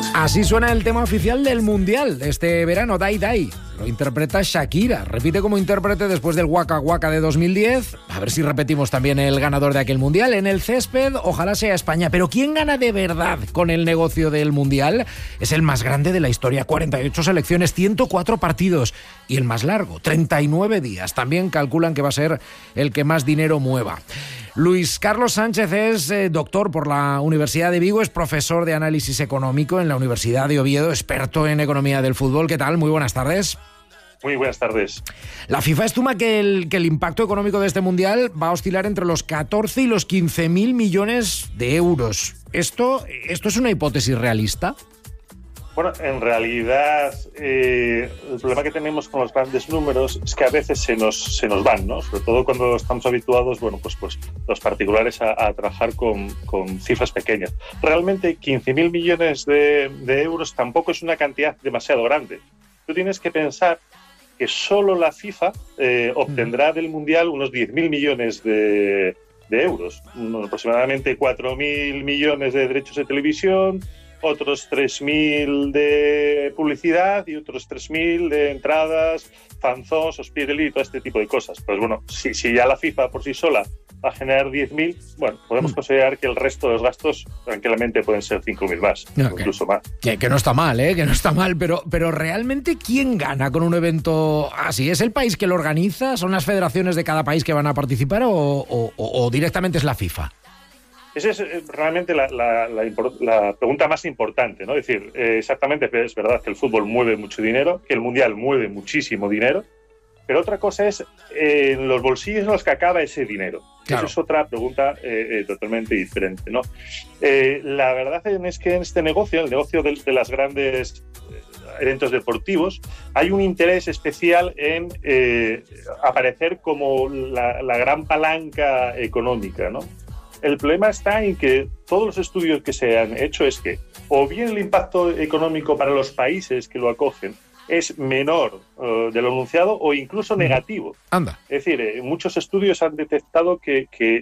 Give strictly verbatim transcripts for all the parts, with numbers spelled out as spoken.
Así suena el tema oficial del Mundial de este verano, Dai Dai. Lo interpreta Shakira. Repite como intérprete después del Waka Waka de dos mil diez. A ver si repetimos también el ganador de aquel Mundial. En el césped, ojalá sea España. Pero ¿quién gana de verdad con el negocio del Mundial? Es el más grande de la historia. cuarenta y ocho selecciones, ciento cuatro partidos. Y el más largo, treinta y nueve días. También calculan que va a ser el que más dinero mueva. Luis Carlos Sánchez es eh, doctor por la Universidad de Vigo, es profesor de análisis económico en la Universidad de Oviedo, experto en economía del fútbol. ¿Qué tal? Muy buenas tardes. Muy buenas tardes. La FIFA estima que el, que el impacto económico de este Mundial va a oscilar entre los catorce y los quince mil millones de euros. ¿Esto, esto es una hipótesis realista? Bueno, en realidad eh, el problema que tenemos con los grandes números es que a veces se nos, se nos van, ¿no? Sobre todo cuando estamos habituados, bueno, pues, pues los particulares a, a trabajar con, con cifras pequeñas. Realmente quince mil millones de, de euros tampoco es una cantidad demasiado grande. Tú tienes que pensar que solo la FIFA eh, obtendrá del Mundial unos diez mil millones de, de euros, aproximadamente cuatro mil millones de derechos de televisión, otros tres mil de publicidad y otros tres mil de entradas, fanzones, hospitality y todo este tipo de cosas. Pues bueno, si, si ya la FIFA por sí sola va a generar diez mil, bueno, podemos considerar que el resto de los gastos tranquilamente pueden ser cinco mil más, no, incluso que, más. Que, que no está mal, ¿eh? Que no está mal, pero, pero ¿realmente quién gana con un evento así? ¿Es el país que lo organiza? ¿Son las federaciones de cada país que van a participar o, o, o, o directamente es la FIFA? Esa es realmente la, la, la, la pregunta más importante, ¿no? Es decir, eh, exactamente es verdad que el fútbol mueve mucho dinero, que el Mundial mueve muchísimo dinero, pero otra cosa es eh, en los bolsillos en los que acaba ese dinero. Claro. Esa es otra pregunta eh, eh, totalmente diferente, ¿no? Eh, la verdad es que en este negocio, el negocio de, de las grandes eventos deportivos, hay un interés especial en eh, aparecer como la, la gran palanca económica, ¿no? El problema está en que todos los estudios que se han hecho es que o bien el impacto económico para los países que lo acogen es menor uh, de lo anunciado o incluso negativo. Anda. Es decir, eh, muchos estudios han detectado que, que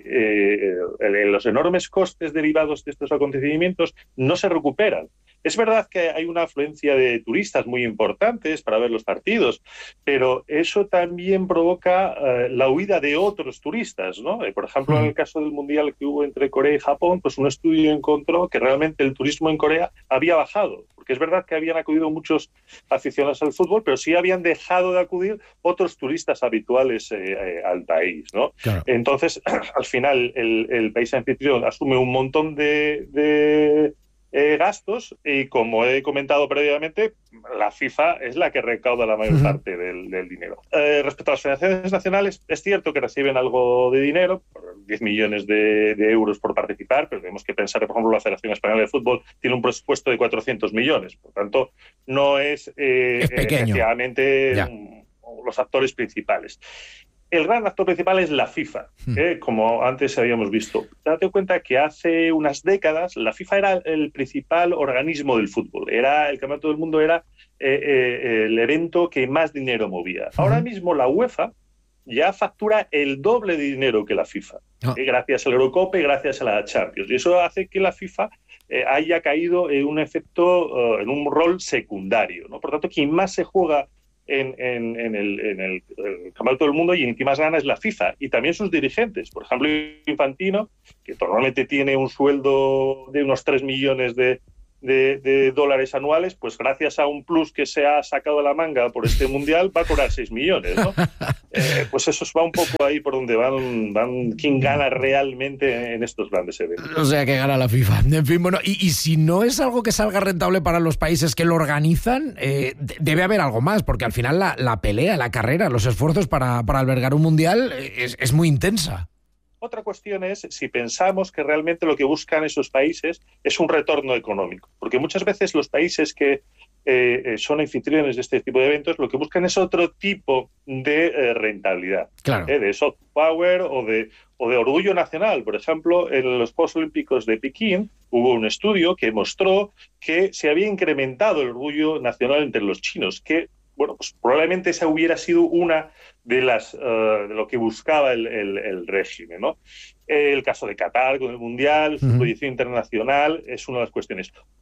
eh, los enormes costes derivados de estos acontecimientos no se recuperan. Es verdad que hay una afluencia de turistas muy importantes para ver los partidos, pero eso también provoca uh, la huida de otros turistas, ¿no? Eh, por ejemplo, en el caso del Mundial que hubo entre Corea y Japón, pues un estudio encontró que realmente el turismo en Corea había bajado, porque es verdad que habían acudido muchos aficionados al fútbol, pero sí habían dejado de acudir otros turistas habituales eh, eh, al país, ¿no? Claro. Entonces, al final, el, el país anfitrión asume un montón de... de Eh, gastos y, como he comentado previamente, la FIFA es la que recauda la mayor uh-huh. parte del, del dinero. Eh, respecto a las federaciones nacionales, es cierto que reciben algo de dinero, diez millones de, de euros por participar, pero tenemos que pensar, por ejemplo, la Federación Española de Fútbol tiene un presupuesto de cuatrocientos millones, por tanto, no es, eh, es pequeño. efectivamente un, los actores principales. El gran actor principal es la FIFA, ¿eh? Como antes habíamos visto. Date cuenta que hace unas décadas la FIFA era el principal organismo del fútbol. Era, el Campeonato del Mundo era eh, eh, el evento que más dinero movía. Ahora mismo la UEFA ya factura el doble de dinero que la FIFA, oh. ¿eh? Gracias a la Eurocopa y gracias a la Champions. Y eso hace que la FIFA eh, haya caído en un efecto, uh, en un rol secundario, ¿no? Por tanto, quien más se juega En, en, en, el, en el, el Campeonato del Mundo y en que más gana es la FIFA y también sus dirigentes. Por ejemplo, Infantino, que normalmente tiene un sueldo de unos tres millones de, de, de dólares anuales, pues gracias a un plus que se ha sacado de la manga por este Mundial va a cobrar seis millones, ¿no? Eh, pues eso va un poco ahí por donde van, van quién gana realmente en estos grandes eventos. O sea, que gana la FIFA. En fin, bueno, y, y si no es algo que salga rentable para los países que lo organizan, eh, debe haber algo más, porque al final la, la pelea, la carrera, los esfuerzos para, para albergar un Mundial es, es muy intensa. Otra cuestión es si pensamos que realmente lo que buscan esos países es un retorno económico, porque muchas veces los países que eh, son anfitriones de este tipo de eventos lo que buscan es otro tipo de eh, rentabilidad, claro. eh, de soft power o de, o de orgullo nacional. Por ejemplo, en los Juegos Olímpicos de Pekín hubo un estudio que mostró que se había incrementado el orgullo nacional entre los chinos, que bueno, pues probablemente esa hubiera sido una de las uh, de lo que buscaba el, el, el régimen, ¿no? El caso de Qatar con el Mundial, su uh-huh. proyección internacional es una de las cuestiones.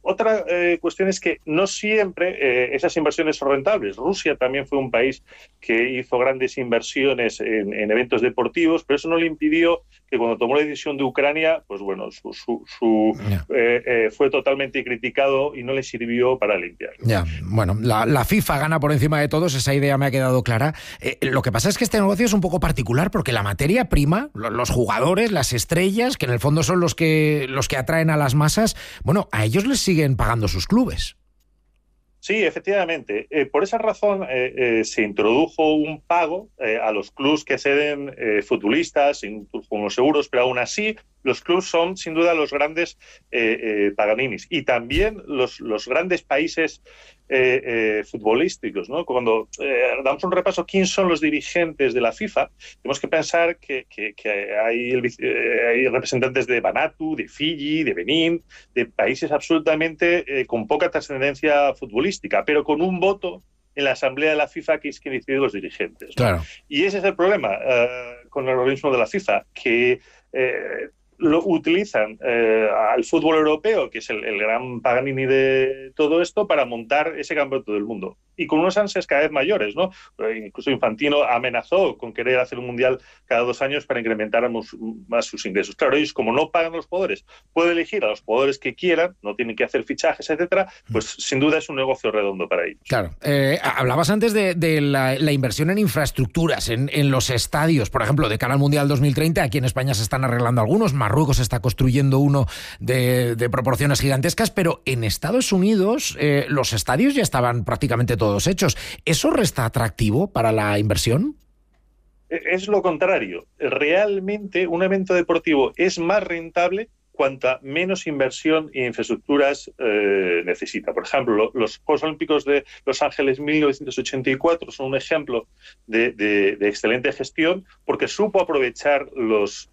Otra eh, cuestión es que no siempre eh, esas inversiones son rentables. Rusia también fue un país que hizo grandes inversiones en, en eventos deportivos, pero eso no le impidió que cuando tomó la decisión de Ucrania, pues bueno, su, su, su yeah. eh, eh, fue totalmente criticado y no le sirvió para limpiar. Ya, bueno, la, la FIFA gana por encima de todos, esa idea me ha quedado clara. Eh, lo que pasa es que este negocio es un poco particular porque la materia prima, los jugadores, las estrellas, que en el fondo son los que, los que atraen a las masas, bueno, a ellos les siguen pagando sus clubes. Sí, efectivamente. Eh, por esa razón eh, eh, se introdujo un pago eh, a los clubes que ceden eh, futbolistas, con los seguros, pero aún así los clubes son sin duda los grandes eh, eh, paganinis y también los, los grandes países eh, eh, futbolísticos, ¿no? Cuando eh, damos un repaso quién son los dirigentes de la FIFA, tenemos que pensar que, que, que hay, el, eh, hay representantes de Vanuatu, de Fiji, de Benín, de países absolutamente eh, con poca trascendencia futbolística, pero con un voto en la asamblea de la FIFA que es quien decide los dirigentes, ¿no? Claro. Y ese es el problema uh, con el organismo de la FIFA, que eh, lo utilizan eh, al fútbol europeo, que es el, el gran Paganini de todo esto, para montar ese campeonato del mundo. Y con unos ansias cada vez mayores, ¿no? Incluso Infantino amenazó con querer hacer un mundial cada dos años para incrementar más sus ingresos. Claro, ellos como no pagan los jugadores, pueden elegir a los jugadores que quieran, no tienen que hacer fichajes, etcétera, pues sin duda es un negocio redondo para ellos. Claro. Eh, hablabas antes de, de la, la inversión en infraestructuras, en, en los estadios, por ejemplo, de cara al Mundial dos mil treinta, aquí en España se están arreglando algunos, Marruecos está construyendo uno de, de proporciones gigantescas, pero en Estados Unidos eh, los estadios ya estaban prácticamente todos hechos. ¿Eso resta atractivo para la inversión? Es lo contrario. Realmente un evento deportivo es más rentable cuanta menos inversión e infraestructuras eh, necesita. Por ejemplo, los Juegos Olímpicos de Los Ángeles mil novecientos ochenta y cuatro son un ejemplo de, de, de excelente gestión porque supo aprovechar los,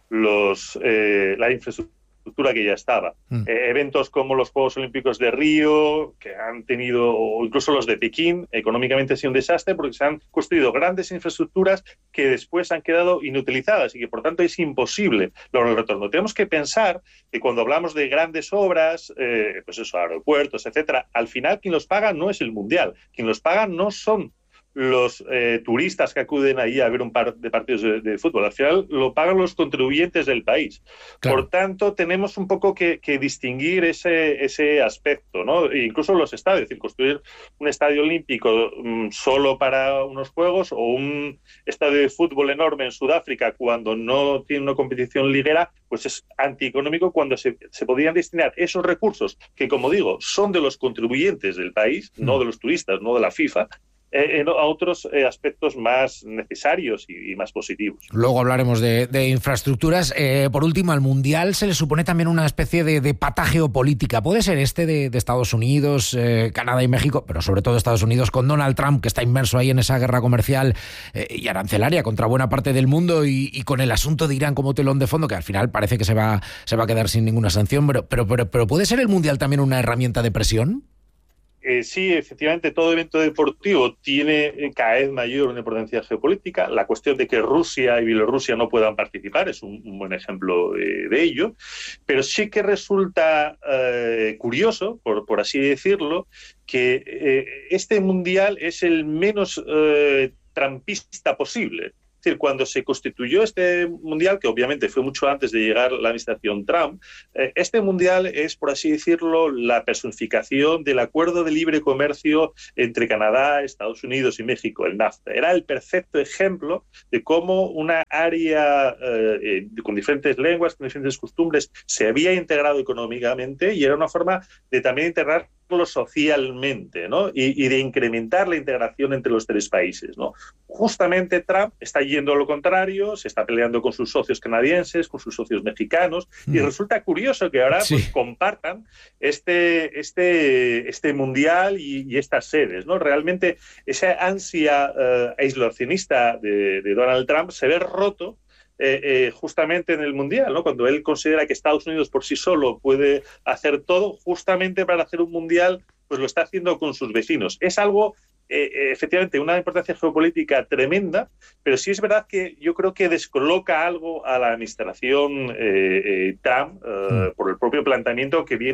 los, eh, la infraestructura que ya estaba. Mm. Eh, eventos como los Juegos Olímpicos de Río, que han tenido, o incluso los de Pekín, económicamente ha sido un desastre porque se han construido grandes infraestructuras que después han quedado inutilizadas y que por tanto es imposible lograr el retorno. Tenemos que pensar que cuando hablamos de grandes obras, eh, pues eso, aeropuertos, etcétera, al final quien los paga no es el Mundial, quien los paga no son los eh, turistas que acuden ahí a ver un par de partidos de, de fútbol. Al final lo pagan los contribuyentes del país. Claro. Por tanto, tenemos un poco que, que distinguir ese, ese aspecto, ¿no? E incluso los estadios, es decir, construir un estadio olímpico um, solo para unos juegos o un estadio de fútbol enorme en Sudáfrica cuando no tiene una competición liguera, pues es antieconómico cuando se, se podrían destinar esos recursos que, como digo, son de los contribuyentes del país, mm. no de los turistas, no de la FIFA, Eh, a otros eh, aspectos más necesarios y, y más positivos. Luego hablaremos de, de infraestructuras. Eh, por último, al Mundial se le supone también una especie de, de pata geopolítica. ¿Puede ser este de, de Estados Unidos, eh, Canadá y México, pero sobre todo Estados Unidos, con Donald Trump, que está inmerso ahí en esa guerra comercial eh, y arancelaria contra buena parte del mundo y, y con el asunto de Irán como telón de fondo, que al final parece que se va, se va a quedar sin ninguna sanción, pero, pero, pero, pero ¿puede ser el Mundial también una herramienta de presión? Eh, sí, efectivamente, todo evento deportivo tiene eh, cada vez mayor una importancia geopolítica. La cuestión de que Rusia y Bielorrusia no puedan participar es un, un buen ejemplo de, de ello, pero sí que resulta eh, curioso, por, por así decirlo, que eh, este mundial es el menos eh, trumpista posible. Es decir, cuando se constituyó este mundial, que obviamente fue mucho antes de llegar la administración Trump, eh, este mundial es, por así decirlo, la personificación del acuerdo de libre comercio entre Canadá, Estados Unidos y México, el NAFTA. Era el perfecto ejemplo de cómo una área eh, con diferentes lenguas, con diferentes costumbres, se había integrado económicamente y era una forma de también integrar socialmente, ¿no? Y, y de incrementar la integración entre los tres países, ¿no? Justamente Trump está yendo a lo contrario, se está peleando con sus socios canadienses, con sus socios mexicanos, mm. y resulta curioso que ahora sí. pues, compartan este, este, este mundial y, y estas sedes, ¿no? Realmente esa ansia uh, aislacionista de, de Donald Trump se ve roto Eh, eh, justamente en el Mundial, ¿no? Cuando él considera que Estados Unidos por sí solo puede hacer todo, justamente para hacer un Mundial, pues lo está haciendo con sus vecinos. Es algo, eh, efectivamente, una importancia geopolítica tremenda, pero sí es verdad que yo creo que descoloca algo a la administración eh, eh, Trump eh, mm. por el propio planteamiento que viene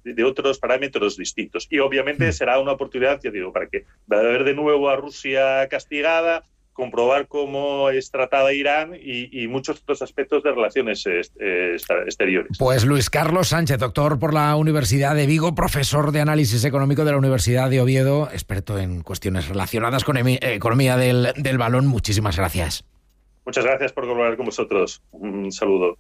de, de otros parámetros distintos. Y obviamente será una oportunidad, ya digo, para que va a haber de nuevo a Rusia castigada, comprobar cómo es tratada Irán y, y muchos otros aspectos de relaciones eh, exteriores. Pues Luis Carlos Sánchez, doctor por la Universidad de Vigo, profesor de análisis económico de la Universidad de Oviedo, experto en cuestiones relacionadas con emi- economía del, del balón. Muchísimas gracias. Muchas gracias por colaborar con vosotros. Un saludo.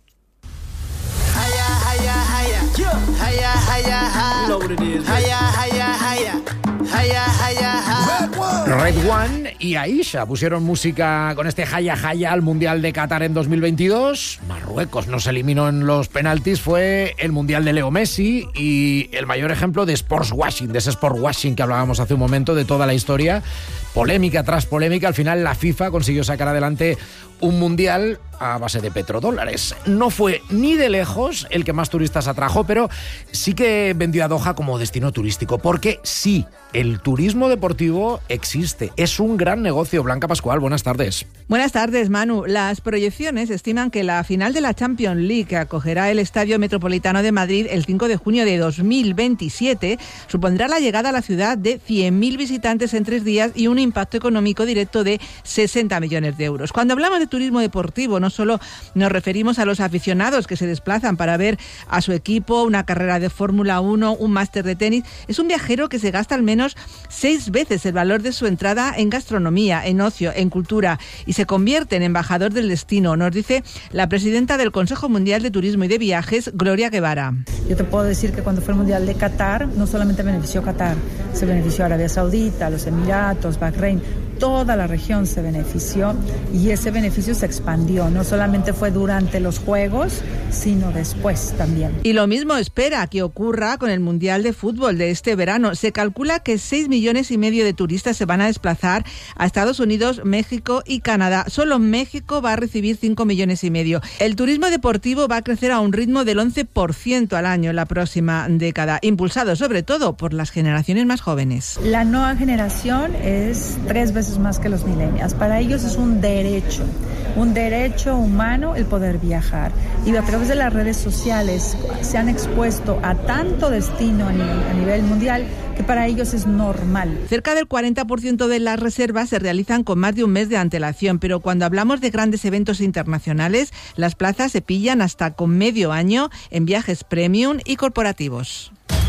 Red One y Aisha pusieron música con este Jaya Jaya al Mundial de Qatar en dos mil veintidós. Marruecos nos eliminó en los penaltis, fue el Mundial de Leo Messi y el mayor ejemplo de sports washing, de ese sport washing que hablábamos hace un momento, de toda la historia. Polémica tras polémica, al final la FIFA consiguió sacar adelante un mundial a base de petrodólares. No fue ni de lejos el que más turistas atrajo, pero sí que vendió a Doha como destino turístico, porque sí, el turismo deportivo existe, es un gran negocio. Blanca Pascual, buenas tardes. Buenas tardes, Manu. Las proyecciones estiman que la final de la Champions League, que acogerá el Estadio Metropolitano de Madrid el cinco de junio de dos mil veintisiete, supondrá la llegada a la ciudad de cien mil visitantes en tres días y un impacto económico directo de sesenta millones de euros. Cuando hablamos de turismo deportivo, no solo nos referimos a los aficionados que se desplazan para ver a su equipo, una carrera de Fórmula uno, un máster de tenis. Es un viajero que se gasta al menos seis veces el valor de su entrada en gastronomía, en ocio, en cultura y se convierte en embajador del destino, nos dice la presidenta del Consejo Mundial de Turismo y de Viajes, Gloria Guevara. Yo te puedo decir que cuando fue el Mundial de Qatar, no solamente benefició a Qatar, se benefició a Arabia Saudita, los Emiratos, Bahrein, toda la región se benefició y ese beneficio se expandió. No solamente fue durante los Juegos, sino después también. Y lo mismo espera que ocurra con el Mundial de Fútbol de este verano. Se calcula que seis millones y medio de turistas se van a desplazar a Estados Unidos, México y Canadá. Solo México va a recibir cinco millones y medio. El turismo deportivo va a crecer a un ritmo del once por ciento al año en la próxima década, impulsado sobre todo por las generaciones más jóvenes. La nueva generación es tres veces más que los millennials. Para ellos es un derecho, un derecho humano el poder viajar. Y a través de las redes sociales se han expuesto a tanto destino a nivel, a nivel mundial que para ellos es normal. Cerca del cuarenta por ciento de las reservas se realizan con más de un mes de antelación, pero cuando hablamos de grandes eventos internacionales, las plazas se pillan hasta con medio año en viajes premium y corporativos.